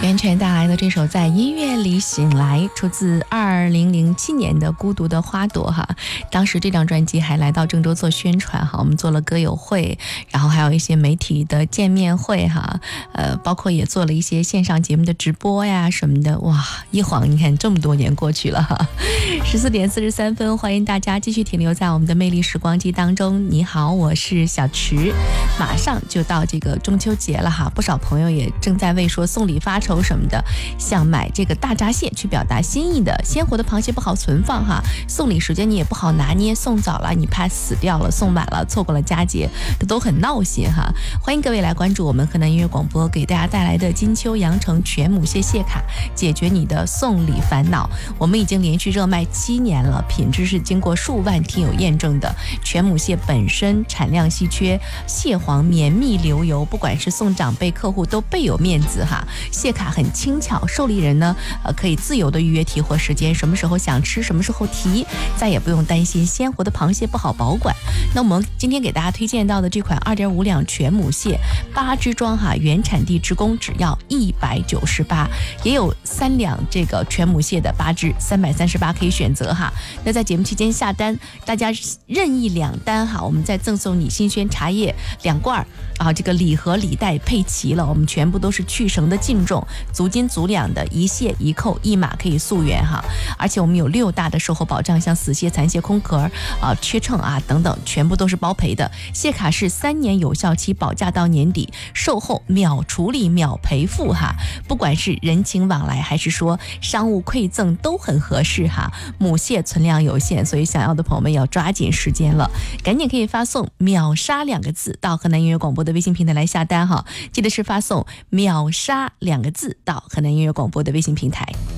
袁泉带来的这首《在音乐里醒来》出自2007年的《孤独的花朵》哈。当时这张专辑还来到郑州做宣传哈，我们做了歌友会，然后还有一些媒体的见面会哈，包括也做了一些线上节目的直播呀什么的。哇，一晃你看这么多年过去了哈。14点43分，欢迎大家继续停留在我们的魅力时光机当中。你好，我是小池。马上就到这个中秋节了哈，不少朋友也正在为说送礼发愁什么的，像买这个大闸蟹去表达心意的，鲜活的螃蟹不好存放哈，送礼时间你也不好拿捏，送早了你怕死掉了，送晚了错过了佳节，这都很闹心哈。欢迎各位来关注我们河南音乐广播给大家带来的金秋羊城全母蟹蟹卡，解决你的送礼烦恼。我们已经连续热卖7年了，品质是经过数万听友验证的。全母蟹本身产量稀缺，蟹黄绵密流油，不管是送长辈客户都倍有面子哈。蟹卡很轻巧，受礼人呢可以自由的预约提货时间，什么时候想吃什么时候提，再也不用担心鲜活的螃蟹不好保管。那我们今天给大家推荐到的这款2.5两全母蟹8只装哈，原产地直供只要198，也有3两这个全母蟹的8只338可以选择哈。那在节目期间下单，大家任意2单哈，我们再赠送你新鲜茶叶2罐啊，这个礼盒礼袋配齐了，我们全部都是去绳的净重，足斤足两的，一蟹一扣一码可以溯源哈。而且我们有6大的售后保障，像死蟹、残蟹、空壳啊、缺秤啊等等，全部都是包赔的。蟹卡是3年有效期，保价到年底，售后秒处理秒赔付哈。不管是人情往来还是说商务馈赠都很合适哈。母蟹存量有限，所以想要的朋友们要抓紧时间了，赶紧可以发送秒杀2个字到河南音乐广播的微信平台来下单哈，记得是发送秒杀2个字到河南音乐广播的微信平台。